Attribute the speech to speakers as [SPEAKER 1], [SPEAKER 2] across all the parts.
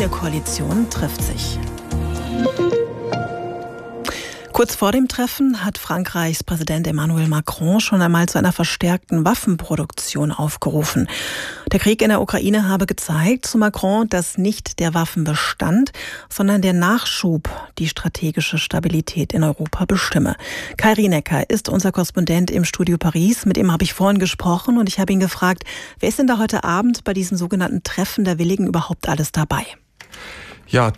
[SPEAKER 1] Ukraine-Koalition trifft sich. Kurz vor dem Treffen hat Frankreichs Präsident Emmanuel Macron schon einmal zu einer verstärkten Waffenproduktion aufgerufen. Der Krieg in der Ukraine habe gezeigt, zu Macron, dass nicht der Waffenbestand, sondern der Nachschub die strategische Stabilität in Europa bestimme. Kai Rienecker ist unser Korrespondent im Studio Paris. Mit ihm habe ich vorhin gesprochen und ich habe ihn gefragt, wer ist denn da heute Abend bei diesen sogenannten Treffen der Willigen überhaupt alles dabei?
[SPEAKER 2] Ja,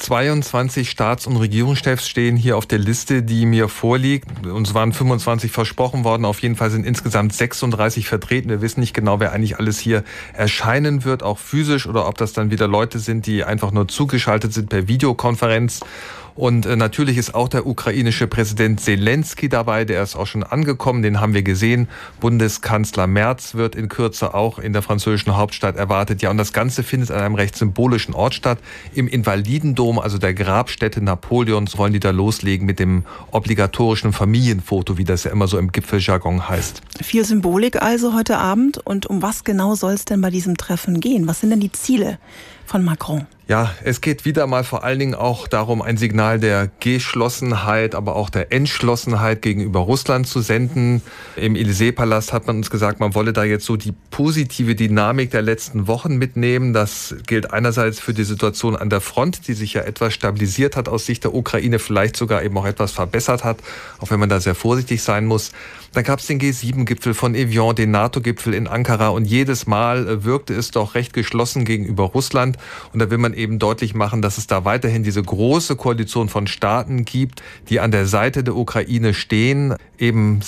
[SPEAKER 2] 22 Staats- und Regierungschefs stehen hier auf der Liste, die mir vorliegt. Uns waren 25 versprochen worden. Auf jeden Fall sind insgesamt 36 vertreten. Wir wissen nicht genau, wer eigentlich alles hier erscheinen wird, auch physisch, oder ob das dann wieder Leute sind, die einfach nur zugeschaltet sind per Videokonferenz. Und natürlich ist auch der ukrainische Präsident Zelensky dabei, der ist auch schon angekommen, den haben wir gesehen. Bundeskanzler Merz wird in Kürze auch in der französischen Hauptstadt erwartet. Ja, und das Ganze findet an einem recht symbolischen Ort statt, im Invalidendom, also der Grabstätte Napoleons, wollen die da loslegen mit dem obligatorischen Familienfoto, wie das ja immer so im Gipfeljargon heißt.
[SPEAKER 1] Viel Symbolik also heute Abend. Und um was genau soll es denn bei diesem Treffen gehen? Was sind denn die Ziele von Macron?
[SPEAKER 2] Ja, es geht wieder mal vor allen Dingen auch darum, ein Signal der Geschlossenheit, aber auch der Entschlossenheit gegenüber Russland zu senden. Im Élysée-Palast hat man uns gesagt, man wolle da jetzt so die positive Dynamik der letzten Wochen mitnehmen. Das gilt einerseits für die Situation an der Front, die sich ja etwas stabilisiert hat aus Sicht der Ukraine, vielleicht sogar eben auch etwas verbessert hat, auch wenn man da sehr vorsichtig sein muss. Dann gab es den G7-Gipfel von Evian, den NATO-Gipfel in Ankara und jedes Mal wirkte es doch recht geschlossen gegenüber Russland. Und da will man eben deutlich machen, dass es da weiterhin diese große Koalition von Staaten gibt, die an der Seite der Ukraine stehen. Eben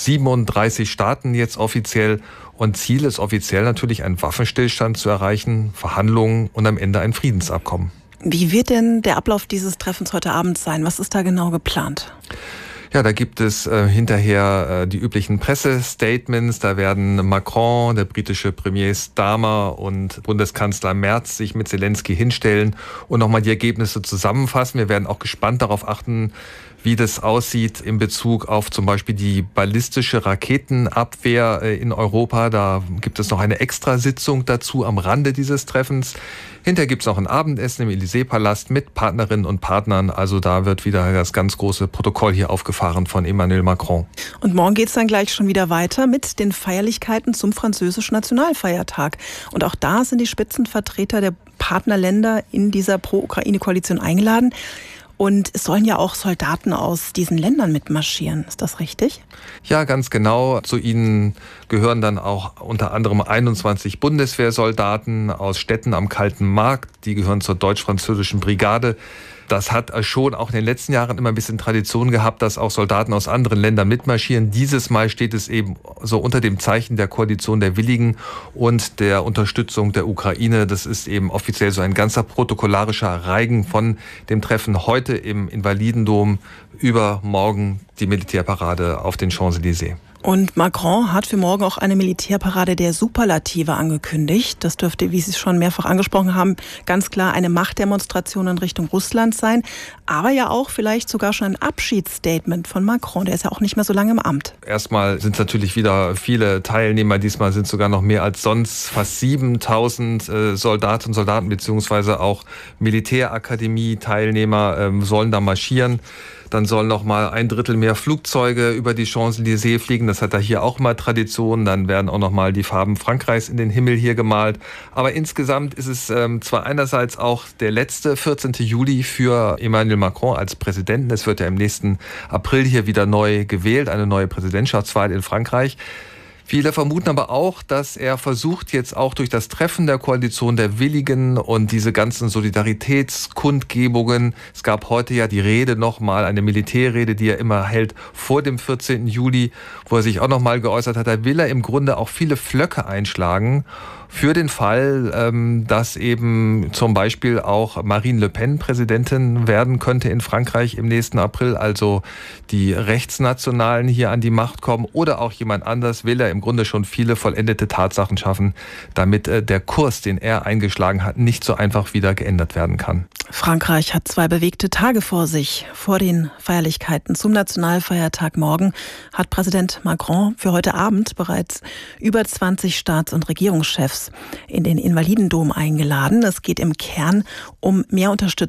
[SPEAKER 2] 37 Staaten jetzt offiziell. Und Ziel ist offiziell natürlich, einen Waffenstillstand zu erreichen, Verhandlungen und am Ende ein Friedensabkommen.
[SPEAKER 1] Wie wird denn der Ablauf dieses Treffens heute Abend sein? Was ist da genau geplant?
[SPEAKER 2] Ja, da gibt es hinterher die üblichen Pressestatements. Da werden Macron, der britische Premier Starmer und Bundeskanzler Merz sich mit Zelensky hinstellen und nochmal die Ergebnisse zusammenfassen. Wir werden auch gespannt darauf achten, wie das aussieht in Bezug auf zum Beispiel die ballistische Raketenabwehr in Europa. Da gibt es noch eine Extrasitzung dazu am Rande dieses Treffens. Hinterher gibt es noch ein Abendessen im Élysée-Palast mit Partnerinnen und Partnern. Also da wird wieder das ganz große Protokoll hier aufgefahren von Emmanuel Macron.
[SPEAKER 1] Und morgen geht es dann gleich schon wieder weiter mit den Feierlichkeiten zum französischen Nationalfeiertag. Und auch da sind die Spitzenvertreter der Partnerländer in dieser Pro-Ukraine-Koalition eingeladen. Und es sollen ja auch Soldaten aus diesen Ländern mitmarschieren. Ist das richtig?
[SPEAKER 2] Ja, ganz genau. Zu ihnen gehören dann auch unter anderem 21 Bundeswehrsoldaten aus Städten am Kalten Markt. Die gehören zur deutsch-französischen Brigade. Das hat schon auch in den letzten Jahren immer ein bisschen Tradition gehabt, dass auch Soldaten aus anderen Ländern mitmarschieren. Dieses Mal steht es eben so unter dem Zeichen der Koalition der Willigen und der Unterstützung der Ukraine. Das ist eben offiziell so ein ganzer protokollarischer Reigen von dem Treffen heute im Invalidendom über morgen die Militärparade auf den Champs-Élysées.
[SPEAKER 1] Und Macron hat für morgen auch eine Militärparade der Superlative angekündigt. Das dürfte, wie Sie es schon mehrfach angesprochen haben, ganz klar eine Machtdemonstration in Richtung Russland sein. Aber ja auch vielleicht sogar schon ein Abschiedsstatement von Macron. Der ist ja auch nicht mehr so lange im Amt. Erstmal
[SPEAKER 2] sind es natürlich wieder viele Teilnehmer. Diesmal sind es sogar noch mehr als sonst. Fast 7.000 Soldatinnen und Soldaten beziehungsweise auch Militärakademie-Teilnehmer sollen da marschieren. Dann sollen noch mal 1/3 mehr Flugzeuge über die Champs-Élysées fliegen. Das hat da hier auch mal Tradition. Dann werden auch noch mal die Farben Frankreichs in den Himmel hier gemalt. Aber insgesamt ist es zwar einerseits auch der letzte 14. Juli für Emmanuel Macron als Präsidenten. Es wird ja im nächsten April hier wieder neu gewählt, eine neue Präsidentschaftswahl in Frankreich. Viele vermuten aber auch, dass er versucht, jetzt auch durch das Treffen der Koalition der Willigen und diese ganzen Solidaritätskundgebungen, es gab heute ja die Rede nochmal, eine Militärrede, die er immer hält vor dem 14. Juli, wo er sich auch nochmal geäußert hat, da will er im Grunde auch viele Pflöcke einschlagen für den Fall, dass eben zum Beispiel auch Marine Le Pen Präsidentin werden könnte in Frankreich im nächsten April, also die Rechtsnationalen hier an die Macht kommen oder auch jemand anders, will er im Grunde schon viele vollendete Tatsachen schaffen, damit der Kurs, den er eingeschlagen hat, nicht so einfach wieder geändert werden kann.
[SPEAKER 1] Frankreich hat 2 bewegte Tage vor sich. Vor den Feierlichkeiten zum Nationalfeiertag morgen hat Präsident Macron für heute Abend bereits über 20 Staats- und Regierungschefs in den Invalidendom eingeladen. Es geht im Kern um mehr Unterstützung